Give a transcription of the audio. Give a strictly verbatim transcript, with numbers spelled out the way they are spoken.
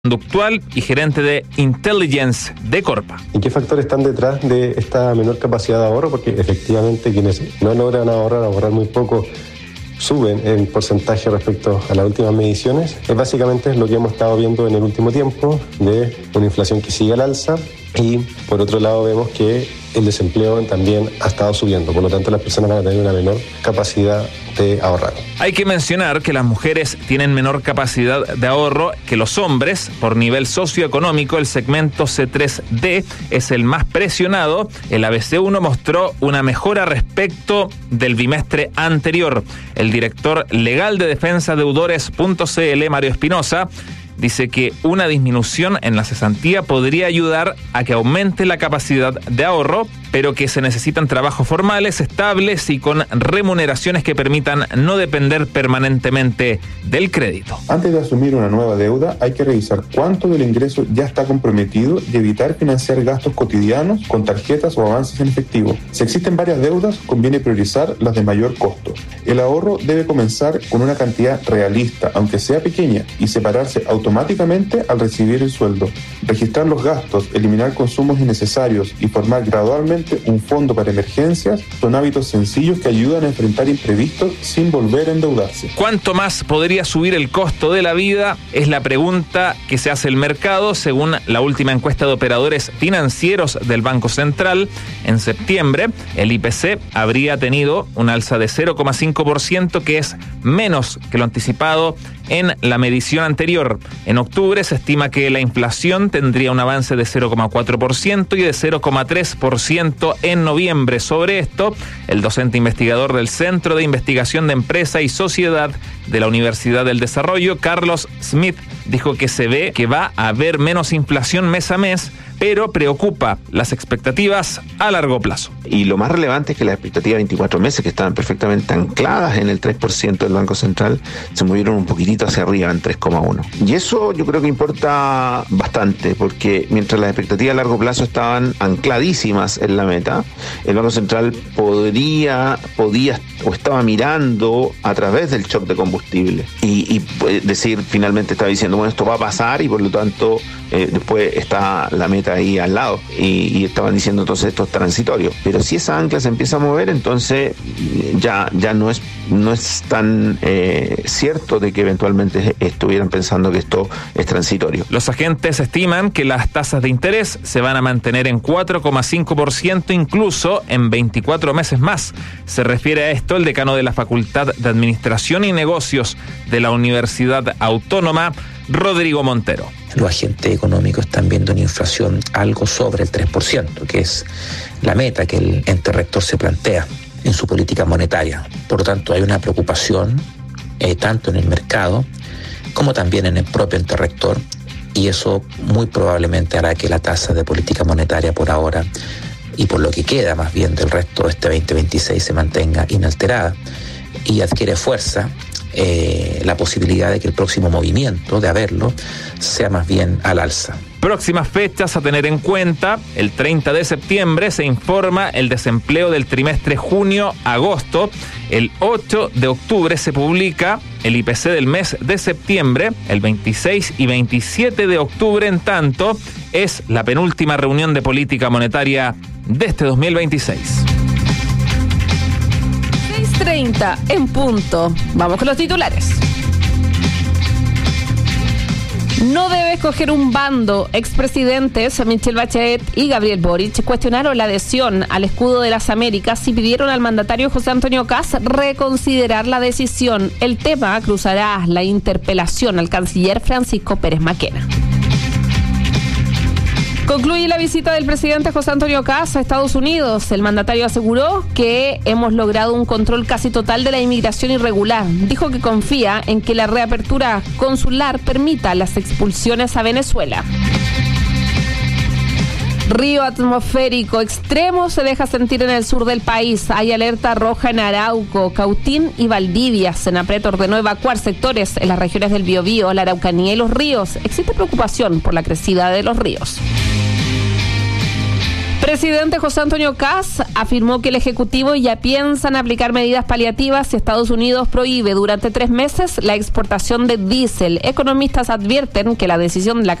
conductual y gerente de Intelligence de Corpa. ¿Y qué factores están detrás de esta menor capacidad de ahorro? Porque efectivamente quienes no logran ahorrar, ahorrar muy poco, suben en porcentaje respecto a las últimas mediciones. Es básicamente lo que hemos estado viendo en el último tiempo, de una inflación que sigue al alza, y por otro lado vemos que el desempleo también ha estado subiendo, por lo tanto las personas van a tener una menor capacidad de ahorrar. Hay que mencionar que las mujeres tienen menor capacidad de ahorro que los hombres. Por nivel socioeconómico, el segmento C tres D es el más presionado. El A B C uno mostró una mejora respecto del bimestre anterior. El director legal de defensa deudores punto c l, Mario Espinosa, dice que una disminución en la cesantía podría ayudar a que aumente la capacidad de ahorro, pero que se necesitan trabajos formales, estables y con remuneraciones que permitan no depender permanentemente del crédito. Antes de asumir una nueva deuda, hay que revisar cuánto del ingreso ya está comprometido y evitar financiar gastos cotidianos con tarjetas o avances en efectivo. Si existen varias deudas, conviene priorizar las de mayor costo. El ahorro debe comenzar con una cantidad realista, aunque sea pequeña, y separarse automáticamente al recibir el sueldo. Registrar los gastos, eliminar consumos innecesarios y formar gradualmente un fondo para emergencias son hábitos sencillos que ayudan a enfrentar imprevistos sin volver a endeudarse. ¿Cuánto más podría subir el costo de la vida? Es la pregunta que se hace el mercado. Según la última encuesta de operadores financieros del Banco Central, en septiembre el I P C habría tenido un alza de cero coma cinco por ciento, que es menos que lo anticipado en la medición anterior. En octubre se estima que la inflación tendría un avance de cero coma cuatro por ciento y de cero coma tres por ciento en noviembre. Sobre esto, el docente investigador del Centro de Investigación de Empresa y Sociedad de la Universidad del Desarrollo, Carlos Smith, dijo que se ve que va a haber menos inflación mes a mes, pero preocupa las expectativas a largo plazo. Y lo más relevante es que las expectativas de veinticuatro meses, que estaban perfectamente ancladas en el tres por ciento del Banco Central, se movieron un poquitito hacia arriba, en tres coma uno. Y eso yo creo que importa bastante, porque mientras las expectativas a largo plazo estaban ancladísimas en la meta, el Banco Central podría, podía o estaba mirando a través del shock de combustible y, y decir, finalmente estaba diciendo, bueno, esto va a pasar y por lo tanto eh, después está la meta ahí al lado y, y estaban diciendo entonces esto es transitorio. Pero si esa ancla se empieza a mover, entonces ya, ya no es, no es tan eh, cierto de que eventualmente estuvieran pensando que esto es transitorio. Los agentes estiman que las tasas de interés se van a mantener en cuatro coma cinco por ciento incluso en veinticuatro meses más. Se refiere a esto el decano de la Facultad de Administración y Negocios de la Universidad Autónoma, Rodrigo Montero. Los agentes económicos están viendo una inflación algo sobre el tres por ciento, que es la meta que el ente rector se plantea en su política monetaria. Por lo tanto, hay una preocupación eh, tanto en el mercado como también en el propio ente rector, y eso muy probablemente hará que la tasa de política monetaria por ahora y por lo que queda más bien del resto de este veinte veintiséis se mantenga inalterada y adquiere fuerza eh, la posibilidad de que el próximo movimiento, de haberlo, sea más bien al alza. Próximas fechas a tener en cuenta: el treinta de septiembre se informa el desempleo del trimestre junio-agosto. El ocho de octubre se publica el I P C del mes de septiembre. El veintiséis y veintisiete de octubre, en tanto, es la penúltima reunión de política monetaria de este dos mil veintiséis. seis treinta en punto. Vamos con los titulares. No debe escoger un bando. Expresidentes Michelle Bachelet y Gabriel Boric cuestionaron la adhesión al escudo de las Américas y pidieron al mandatario José Antonio Kast reconsiderar la decisión. El tema cruzará la interpelación al canciller Francisco Pérez Maquena. Concluye la visita del presidente José Antonio Kast a Estados Unidos. El mandatario aseguró que hemos logrado un control casi total de la inmigración irregular. Dijo que confía en que la reapertura consular permita las expulsiones a Venezuela. Río atmosférico extremo se deja sentir en el sur del país. Hay alerta roja en Arauco, Cautín y Valdivia. Senapred ordenó evacuar sectores en las regiones del Biobío, la Araucanía y los ríos. Existe preocupación por la crecida de los ríos. Presidente José Antonio Kast afirmó que el Ejecutivo ya piensan aplicar medidas paliativas si Estados Unidos prohíbe durante tres meses la exportación de diésel. Economistas advierten que la decisión de la